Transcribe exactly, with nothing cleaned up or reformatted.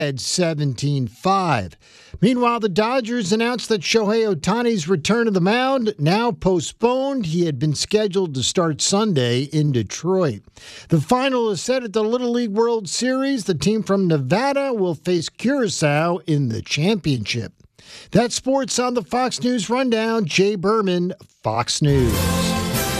at seventeen five. Meanwhile, the Dodgers announced that Shohei Ohtani's return to the mound now postponed. He had been scheduled to start Sunday in Detroit. The final is set at the Little League World Series. The team from Nevada will face Curacao in the championship. That's sports on the Fox News Rundown. Jay Berman, Fox News.